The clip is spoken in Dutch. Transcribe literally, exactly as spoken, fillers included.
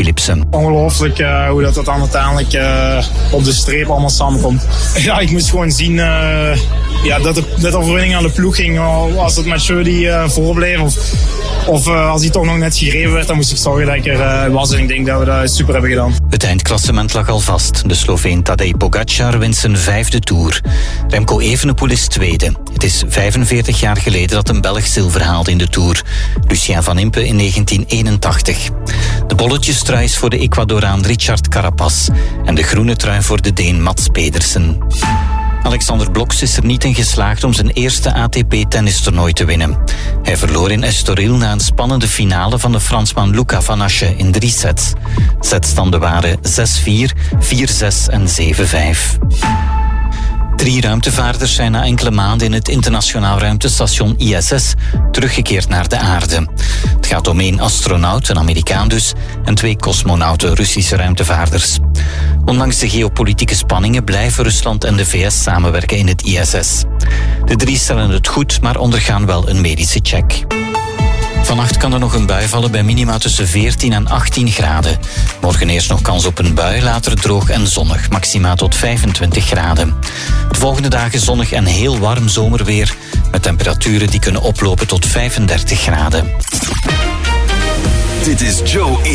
Philipsen. Ongelooflijk uh, hoe dat, dat dan uiteindelijk uh, op de streep allemaal samenkomt. Ja, ik moest gewoon zien uh, ja, dat de, dat de overwinning aan de ploeg ging. Als het met Jody uh, voorbleef of, of uh, als hij toch nog net gegeven werd, dan moest ik zorgen dat ik er uh, was. En ik denk dat we dat super hebben gedaan. Het eindklassement lag al vast. De Sloveen Tadej Pogačar wint zijn vijfde Tour. Remco Evenepoel is tweede. Het is vijfenveertig jaar geleden dat een Belg zilver haalde in de Tour. Lucien van Impe in negentien eenentachtig. De bolletjestrui is voor de Ecuadoraan Richard Carapaz en de groene trui voor de Deen Mats Pedersen. Alexander Bloks is er niet in geslaagd om zijn eerste A T P-tennistoernooi te winnen. Hij verloor in Estoril na een spannende finale van de Fransman Luca Van Assche in drie sets. Setstanden waren zes vier, vier zes en zeven vijf. Drie ruimtevaarders zijn na enkele maanden in het internationaal ruimtestation I S S teruggekeerd naar de aarde. Het gaat om één astronaut, een Amerikaan dus, en twee cosmonauten, Russische ruimtevaarders. Ondanks de geopolitieke spanningen blijven Rusland en de V S samenwerken in het I S S. De drie stellen het goed, maar ondergaan wel een medische check. Vannacht kan er nog een bui vallen bij minima tussen veertien en achttien graden. Morgen eerst nog kans op een bui, later droog en zonnig, maxima tot vijfentwintig graden. De volgende dagen zonnig en heel warm zomerweer, met temperaturen die kunnen oplopen tot vijfendertig graden. Dit is Joe